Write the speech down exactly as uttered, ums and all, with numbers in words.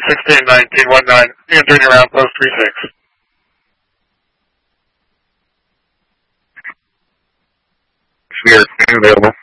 sixteen nineteen nineteen, entering around post three six. Spirit two available.